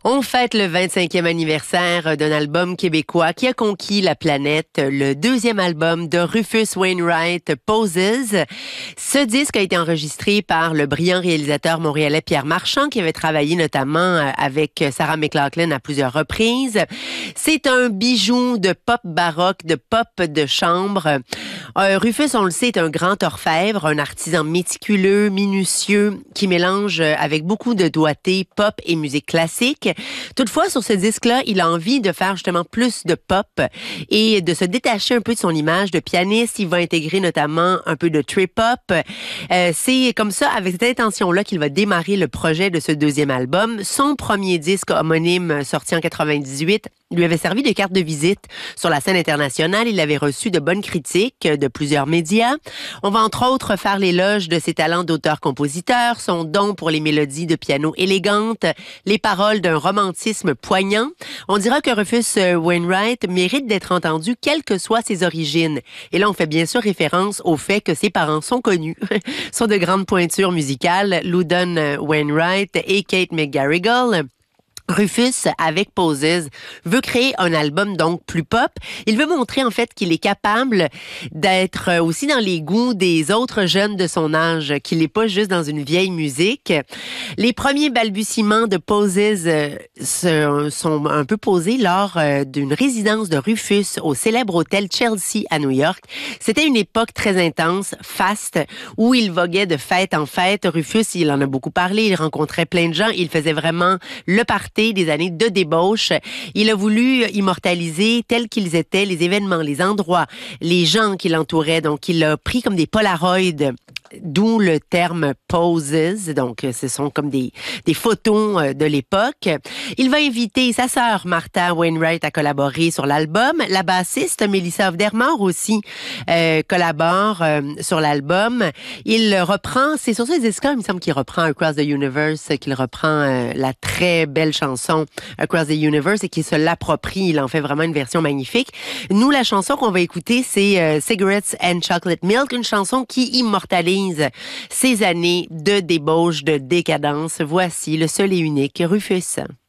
On fête le 25e anniversaire d'un album québécois qui a conquis la planète, le deuxième album de Rufus Wainwright, Poses. Ce disque a été enregistré par le brillant réalisateur montréalais Pierre Marchand, qui avait travaillé notamment avec Sarah McLachlan à plusieurs reprises. C'est un bijou de pop baroque, de pop de chambre. Rufus, on le sait, est un grand orfèvre, un artisan méticuleux, minutieux, qui mélange avec beaucoup de doigté pop et musique classique. Toutefois, sur ce disque-là, il a envie de faire justement plus de pop et de se détacher un peu de son image de pianiste. Il va intégrer notamment un peu de trip-hop. C'est comme ça, avec cette intention-là, qu'il va démarrer le projet de ce deuxième album. Son premier disque homonyme, sorti en 98, lui avait servi de carte de visite sur la scène internationale. Il avait reçu de bonnes critiques de plusieurs médias. On va entre autres faire l'éloge de ses talents d'auteur-compositeur, son don pour les mélodies de piano élégantes, les paroles d'un romantisme poignant. On dira que Rufus Wainwright mérite d'être entendu quelles que soient ses origines. Et là, on fait bien sûr référence au fait que ses parents sont connus, sont de grandes pointures musicales, Loudon Wainwright et Kate McGarrigle. Rufus, avec Poses, veut créer un album donc plus pop. Il veut montrer en fait qu'il est capable d'être aussi dans les goûts des autres jeunes de son âge, qu'il n'est pas juste dans une vieille musique. Les premiers balbutiements de Poses sont un peu posés lors d'une résidence de Rufus au célèbre hôtel Chelsea à New York. C'était une époque très intense, faste, où il voguait de fête en fête. Rufus, il en a beaucoup parlé, il rencontrait plein de gens, il faisait vraiment le party des années de débauche. Il a voulu immortaliser tels qu'ils étaient les événements, les endroits, les gens qui l'entouraient. Donc, il a pris comme des Polaroids, d'où le terme Poses. Donc, ce sont comme des photos de l'époque. Il va inviter sa sœur Martha Wainwright à collaborer sur l'album. La bassiste Melissa Aufdermore aussi collabore sur l'album. Il reprend, c'est sur ce disque-là, il me semble qu'il reprend Across the Universe, qu'il reprend la très belle chanson Across the Universe et qu'il se l'approprie. Il en fait vraiment une version magnifique. Nous, la chanson qu'on va écouter, c'est Cigarettes and Chocolate Milk, une chanson qui immortalise ces années de débauche, de décadence. Voici le seul et unique Rufus.